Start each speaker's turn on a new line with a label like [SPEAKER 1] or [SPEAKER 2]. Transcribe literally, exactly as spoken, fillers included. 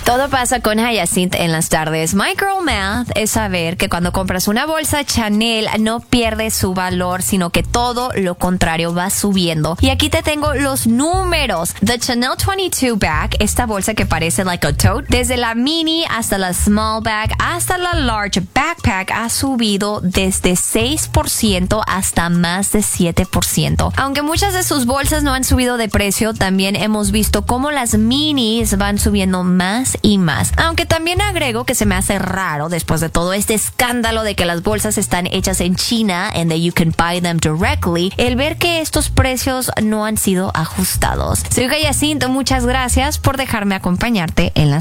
[SPEAKER 1] Todo pasa con Hyacinth en las tardes. My Girl Math es saber que cuando compras una bolsa Chanel no pierde su valor, sino que todo lo contrario va subiendo. Y aquí te tengo los números. The Chanel veintidós bag, esta bolsa que parece like a tote, desde la mini hasta la small bag hasta la large backpack ha subido desde seis por ciento hasta más de siete por ciento. Aunque muchas de sus bolsas no han subido de precio, también hemos visto cómo las minis van subiendo más y más. Aunque también agrego que se me hace raro después de todo este escándalo de que las bolsas están hechas en China and that you can buy them directly, el ver que estos precios no han sido ajustados. Soy Hyacinth, muchas gracias por dejarme acompañarte en las